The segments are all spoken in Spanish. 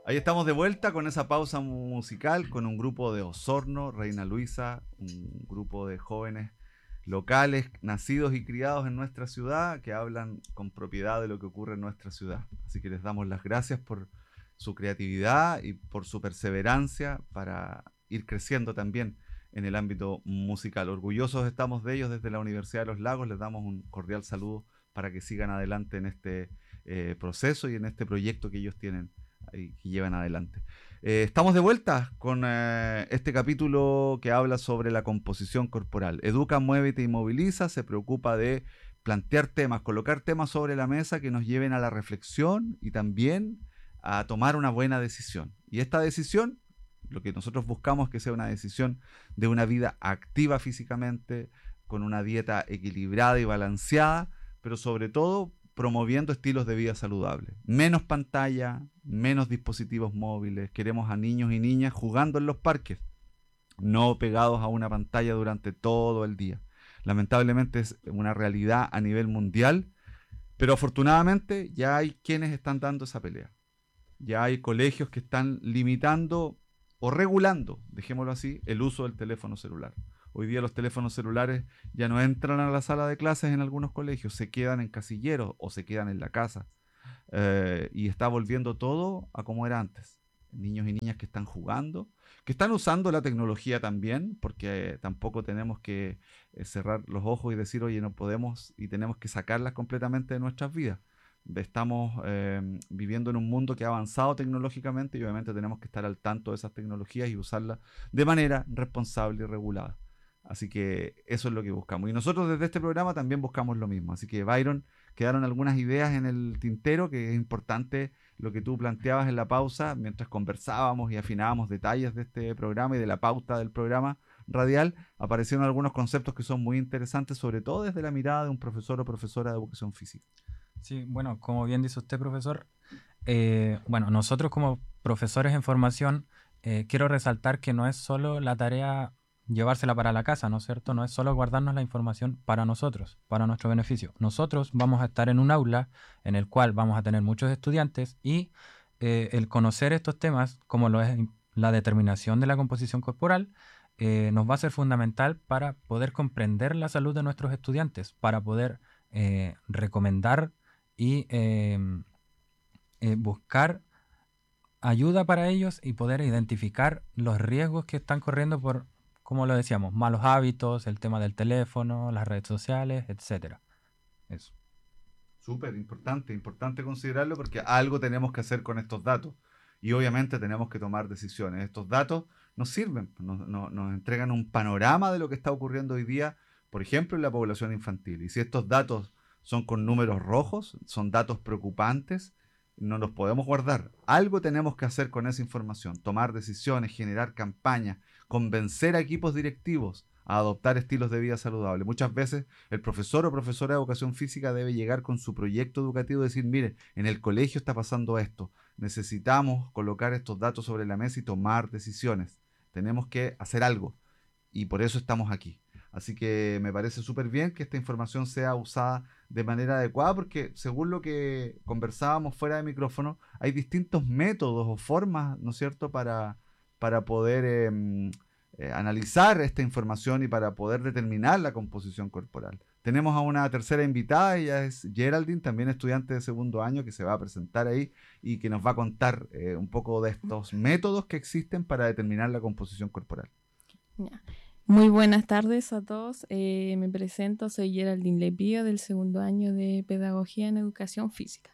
Ahí estamos de vuelta con esa pausa musical con un grupo de Osorno, Reina Luisa, un grupo de jóvenes locales, nacidos y criados en nuestra ciudad, que hablan con propiedad de lo que ocurre en nuestra ciudad. Así que les damos las gracias por su creatividad y por su perseverancia para ir creciendo también en el ámbito musical. Orgullosos estamos de ellos desde la Universidad de los Lagos, les damos un cordial saludo para que sigan adelante en este proceso y en este proyecto que ellos tienen y que llevan adelante. Estamos de vuelta con este capítulo que habla sobre la composición corporal. Educa, muévete y moviliza, se preocupa de plantear temas, colocar temas sobre la mesa que nos lleven a la reflexión y también a tomar una buena decisión. Y esta decisión, lo que nosotros buscamos es que sea una decisión de una vida activa físicamente, con una dieta equilibrada y balanceada, pero sobre todo promoviendo estilos de vida saludables. Menos pantalla, menos dispositivos móviles. Queremos a niños y niñas jugando en los parques, no pegados a una pantalla durante todo el día. Lamentablemente es una realidad a nivel mundial, pero afortunadamente ya hay quienes están dando esa pelea. Ya hay colegios que están limitando o regulando, dejémoslo así, el uso del teléfono celular. Hoy día los teléfonos celulares ya no entran a la sala de clases en algunos colegios, se quedan en casilleros o se quedan en la casa. Y está volviendo todo a como era antes. Niños y niñas que están jugando, que están usando la tecnología también, porque tampoco tenemos que cerrar los ojos y decir, oye, no podemos y tenemos que sacarlas completamente de nuestras vidas. Estamos viviendo en un mundo que ha avanzado tecnológicamente y obviamente tenemos que estar al tanto de esas tecnologías y usarlas de manera responsable y regulada. Así que eso es lo que buscamos. Y nosotros desde este programa también buscamos lo mismo. Así que Byron, quedaron algunas ideas en el tintero, que es importante lo que tú planteabas en la pausa, mientras conversábamos y afinábamos detalles de este programa y de la pauta del programa radial, aparecieron algunos conceptos que son muy interesantes, sobre todo desde la mirada de un profesor o profesora de educación física. Sí, bueno, como bien dice usted, profesor, bueno, nosotros como profesores en formación, quiero resaltar que no es solo la tarea llevársela para la casa, ¿no es cierto? No es solo guardarnos la información para nosotros, para nuestro beneficio. Nosotros vamos a estar en un aula en el cual vamos a tener muchos estudiantes y el conocer estos temas, como lo es la determinación de la composición corporal, nos va a ser fundamental para poder comprender la salud de nuestros estudiantes, para poder recomendar y buscar ayuda para ellos y poder identificar los riesgos que están corriendo por, como lo decíamos, malos hábitos, el tema del teléfono, las redes sociales, etcétera. Eso. Súper importante, importante considerarlo porque algo tenemos que hacer con estos datos y obviamente tenemos que tomar decisiones. Estos datos nos sirven, nos entregan un panorama de lo que está ocurriendo hoy día, por ejemplo, en la población infantil. Y si estos datos son con números rojos, son datos preocupantes, no los podemos guardar. Algo tenemos que hacer con esa información, tomar decisiones, generar campañas, convencer a equipos directivos a adoptar estilos de vida saludables. Muchas veces el profesor o profesora de educación física debe llegar con su proyecto educativo y decir, mire, en el colegio está pasando esto, necesitamos colocar estos datos sobre la mesa y tomar decisiones. Tenemos que hacer algo y por eso estamos aquí. Así que me parece súper bien que esta información sea usada de manera adecuada porque según lo que conversábamos fuera de micrófono, hay distintos métodos o formas, ¿no es cierto?, para poder analizar esta información y para poder determinar la composición corporal. Tenemos a una tercera invitada, ella es Geraldine, también estudiante de segundo año, que se va a presentar ahí y que nos va a contar un poco de estos métodos que existen para determinar la composición corporal. Ya. Muy buenas tardes a todos. Me presento, soy Geraldine Lepío del segundo año de Pedagogía en Educación Física.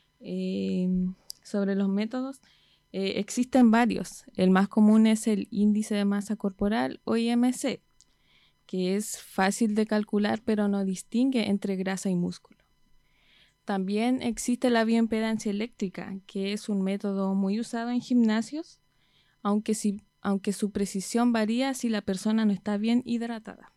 Sobre los métodos, existen varios. El más común es el índice de masa corporal o IMC, que es fácil de calcular pero no distingue entre grasa y músculo. También existe la bioimpedancia eléctrica, que es un método muy usado en gimnasios, aunque su precisión varía si la persona no está bien hidratada.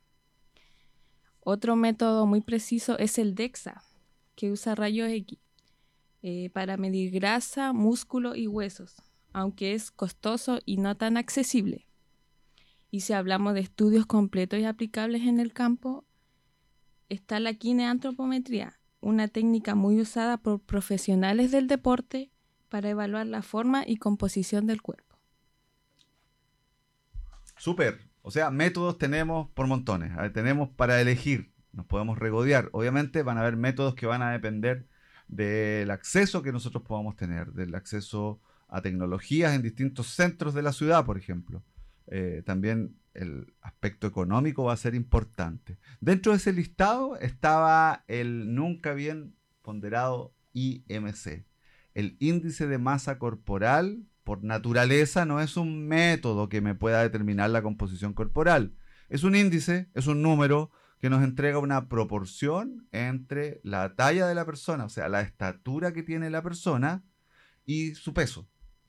Otro método muy preciso es el DEXA, que usa rayos X para medir grasa, músculo y huesos, aunque es costoso y no tan accesible. Y si hablamos de estudios completos y aplicables en el campo, está la kineantropometría, una técnica muy usada por profesionales del deporte, para evaluar la forma y composición del cuerpo. Súper. O sea, métodos tenemos por montones. A ver, tenemos para elegir. Nos podemos regodear. Obviamente van a haber métodos que van a depender del acceso que nosotros podamos tener, del acceso a tecnologías en distintos centros de la ciudad, por ejemplo. También el aspecto económico va a ser importante. Dentro de ese listado estaba el nunca bien ponderado IMC. El índice de masa corporal, por naturaleza, no es un método que me pueda determinar la composición corporal. Es un índice, es un número que nos entrega una proporción entre la talla de la persona, o sea, la estatura que tiene la persona y su peso.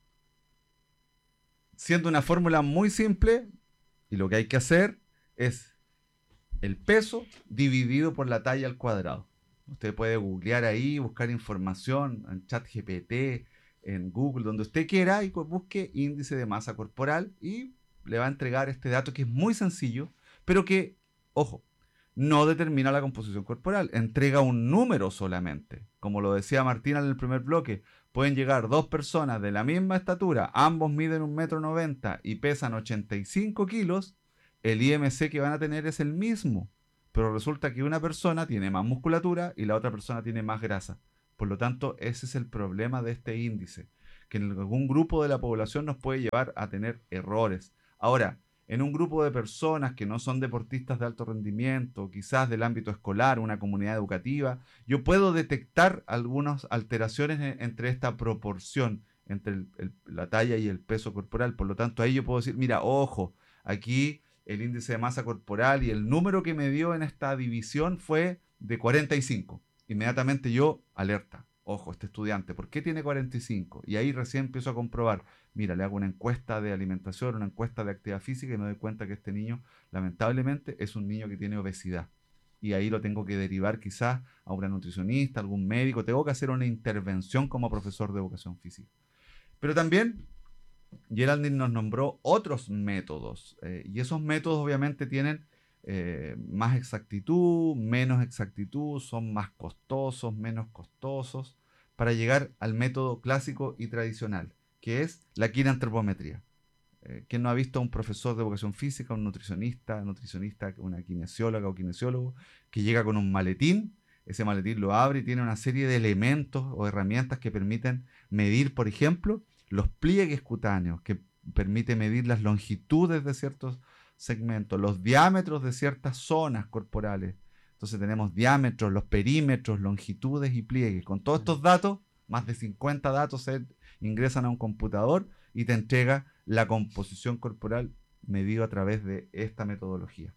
Siendo una fórmula muy simple, y lo que hay que hacer es el peso dividido por la talla al cuadrado. Usted puede googlear ahí, buscar información en ChatGPT, en Google, donde usted quiera, y busque índice de masa corporal y le va a entregar este dato que es muy sencillo, pero que, ojo, no determina la composición corporal, entrega un número solamente. Como lo decía Martina en el primer bloque, pueden llegar dos personas de la misma estatura, ambos miden 1,90 m y pesan 85 kilos, el IMC que van a tener es el mismo, pero resulta que una persona tiene más musculatura y la otra persona tiene más grasa. Por lo tanto, ese es el problema de este índice, que en algún grupo de la población nos puede llevar a tener errores. Ahora, en un grupo de personas que no son deportistas de alto rendimiento, quizás del ámbito escolar, una comunidad educativa, yo puedo detectar algunas alteraciones entre esta proporción entre la talla y el peso corporal. Por lo tanto, ahí yo puedo decir, mira, ojo, aquí el índice de masa corporal y el número que me dio en esta división fue de 45. Inmediatamente yo, alerta, ojo, este estudiante, ¿por qué tiene 45? Y ahí recién empiezo a comprobar. Mira, le hago una encuesta de alimentación, una encuesta de actividad física y me doy cuenta que este niño, lamentablemente, es un niño que tiene obesidad. Y ahí lo tengo que derivar quizás a una nutricionista, a algún médico. Tengo que hacer una intervención como profesor de educación física. Pero también Geraldine nos nombró otros métodos. Y esos métodos obviamente tienen más exactitud, menos exactitud, son más costosos, menos costosos, para llegar al método clásico y tradicional, que es la quineantropometría. ¿Quién no ha visto a un profesor de educación física, un nutricionista, una kinesióloga o kinesiólogo, que llega con un maletín? Ese maletín lo abre y tiene una serie de elementos o herramientas que permiten medir, por ejemplo, los pliegues cutáneos, que permite medir las longitudes de ciertos segmentos, los diámetros de ciertas zonas corporales. Entonces tenemos diámetros, los perímetros, longitudes y pliegues. Con todos estos datos, más de 50 datos se ingresan a un computador y te entrega la composición corporal medido a través de esta metodología.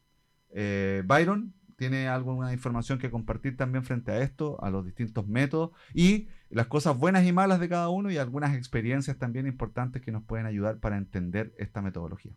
Byron, ¿tiene alguna información que compartir también frente a esto, a los distintos métodos y las cosas buenas y malas de cada uno y algunas experiencias también importantes que nos pueden ayudar para entender esta metodología?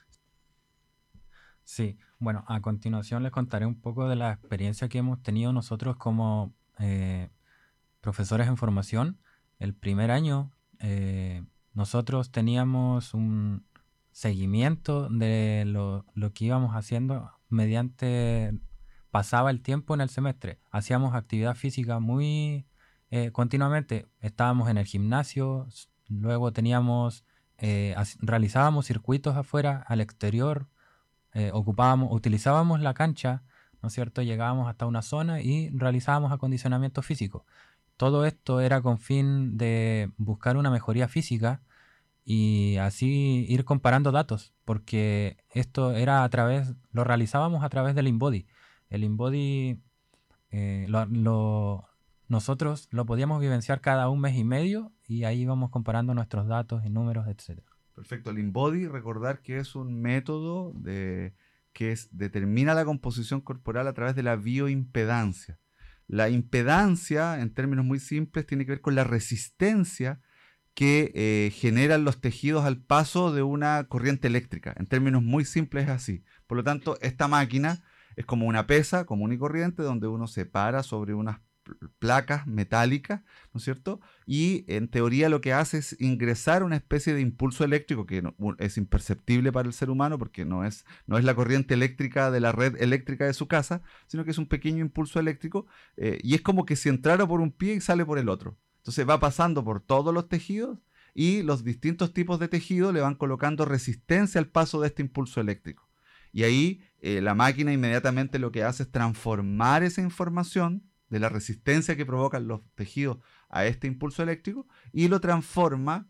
Sí, bueno, a continuación les contaré un poco de la experiencia que hemos tenido nosotros como profesores en formación. El primer año nosotros teníamos un seguimiento de lo que íbamos haciendo mediante pasaba el tiempo en el semestre. Hacíamos actividad física muy continuamente. Estábamos en el gimnasio, luego teníamos realizábamos circuitos afuera, al exterior. Utilizábamos la cancha, ¿no es cierto? Llegábamos hasta una zona y realizábamos acondicionamiento físico. Todo esto era con fin de buscar una mejoría física y así ir comparando datos, porque esto era lo realizábamos a través del InBody. El InBody nosotros lo podíamos vivenciar cada un mes y medio y ahí íbamos comparando nuestros datos y números, etc. Perfecto. El InBody, recordar que es un método que determina la composición corporal a través de la bioimpedancia. La impedancia, en términos muy simples, tiene que ver con la resistencia que generan los tejidos al paso de una corriente eléctrica. En términos muy simples es así. Por lo tanto, esta máquina es como una pesa común y corriente donde uno se para sobre unas placas metálicas, ¿no es cierto? Y en teoría lo que hace es ingresar una especie de impulso eléctrico que es imperceptible para el ser humano porque no es la corriente eléctrica de la red eléctrica de su casa, sino que es un pequeño impulso eléctrico y es como que si entrara por un pie y sale por el otro. Entonces va pasando por todos los tejidos y los distintos tipos de tejido le van colocando resistencia al paso de este impulso eléctrico. Y ahí la máquina inmediatamente lo que hace es transformar esa información de la resistencia que provocan los tejidos a este impulso eléctrico y lo transforma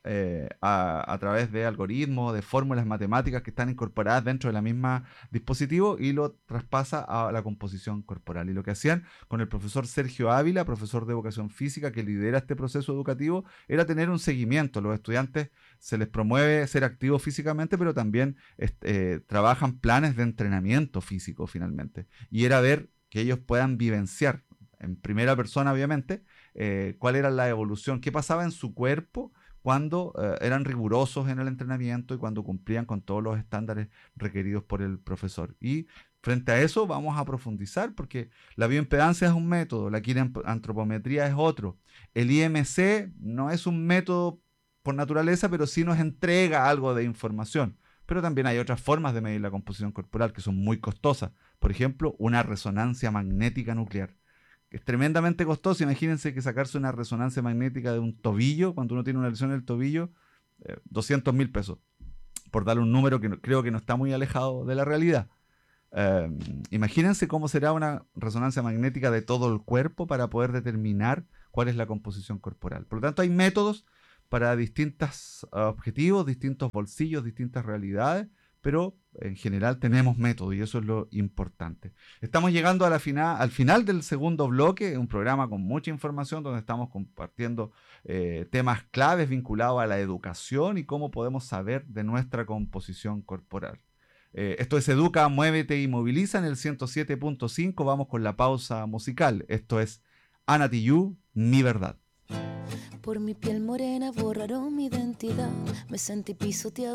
a través de algoritmos, de fórmulas matemáticas que están incorporadas dentro de la misma dispositivo y lo traspasa a la composición corporal. Y lo que hacían con el profesor Sergio Ávila, profesor de educación física que lidera este proceso educativo, era tener un seguimiento. Los estudiantes se les promueve ser activos físicamente, pero también trabajan planes de entrenamiento físico finalmente. Y era ver que ellos puedan vivenciar en primera persona, obviamente, cuál era la evolución, qué pasaba en su cuerpo cuando eran rigurosos en el entrenamiento y cuando cumplían con todos los estándares requeridos por el profesor. Y frente a eso vamos a profundizar porque la bioimpedancia es un método, la quiroantropometría es otro. El IMC no es un método por naturaleza, pero sí nos entrega algo de información. Pero también hay otras formas de medir la composición corporal que son muy costosas. Por ejemplo, una resonancia magnética nuclear. Es tremendamente costoso. Imagínense que sacarse una resonancia magnética de un tobillo, cuando uno tiene una lesión en el tobillo, 200.000 pesos, por darle un número que creo que no está muy alejado de la realidad. Imagínense cómo será una resonancia magnética de todo el cuerpo para poder determinar cuál es la composición corporal. Por lo tanto, hay métodos para distintos objetivos, distintos bolsillos, distintas realidades, pero en general tenemos método y eso es lo importante. Estamos llegando al final del segundo bloque, un programa con mucha información donde estamos compartiendo temas claves vinculados a la educación y cómo podemos saber de nuestra composición corporal. Esto es Educa, Muévete y Moviliza en el 107.5. Vamos con la pausa musical. Esto es Ana Tijoux, Mi Verdad. Por mi piel morena borraron mi identidad, me sentí pisoteado.